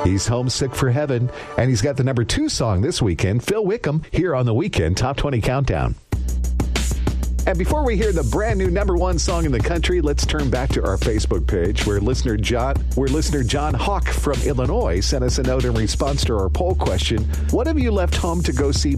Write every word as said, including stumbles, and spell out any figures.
He's homesick for heaven, and he's got the number two song this weekend, Phil Wickham, here on the Weekend Top twenty Countdown. And before we hear the brand new number one song in the country, let's turn back to our Facebook page where listener John, where listener John Hawk from Illinois sent us a note in response to our poll question, what have you left home to go see